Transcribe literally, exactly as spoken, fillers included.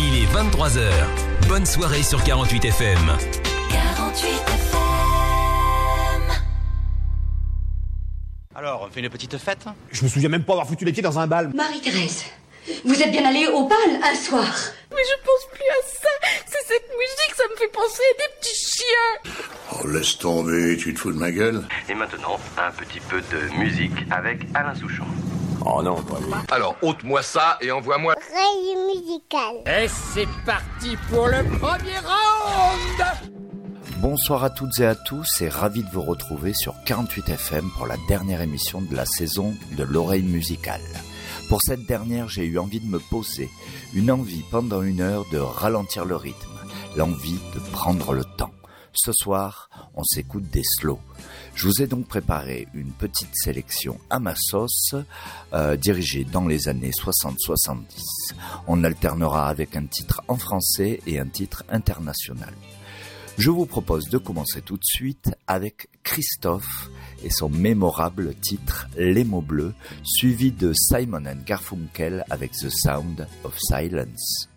Il est vingt-trois heures. Bonne soirée sur quarante-huit F M. quarante-huit F M. Alors, on fait une petite fête ? Je me souviens même pas avoir foutu les pieds dans un bal. Marie-Thérèse, vous êtes bien allée au bal un soir? Mais je pense plus à ça. C'est cette musique, ça me fait penser à des petits chiens. Oh, laisse tomber, tu te fous de ma gueule. Et maintenant, un petit peu de musique avec Alain Souchon. Oh non, pas lui. Alors, ôte-moi ça et envoie-moi... Oreille musicale. Et c'est parti pour le premier round. Bonsoir à toutes et à tous et ravi de vous retrouver sur quarante-huit F M pour la dernière émission de la saison de l'oreille musicale. Pour cette dernière, j'ai eu envie de me poser, une envie pendant une heure de ralentir le rythme, l'envie de prendre le temps. Ce soir, on s'écoute des slows. Je vous ai donc préparé une petite sélection à ma sauce, euh, dirigée dans les années soixante soixante-dix. On alternera avec un titre en français et un titre international. Je vous propose de commencer tout de suite avec Christophe et son mémorable titre Les mots bleus, suivi de Simon and Garfunkel avec The Sound of Silence.